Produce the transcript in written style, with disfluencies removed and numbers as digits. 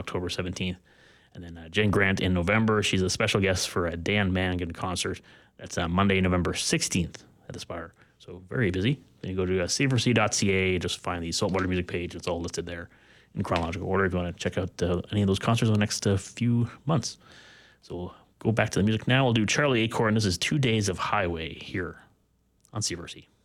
October 17th. And then Jen Grant in November. She's a special guest for a Dan Manigan concert. That's Monday, November 16th at the Spire. So very busy. Then you go to cverc.ca, just find the Saltwater Music page. It's all listed there in chronological order if you want to check out any of those concerts in the next few months. So we'll go back to the music now. We'll do Charlie Acorn. This is 2 Days of Highway here on CVRC.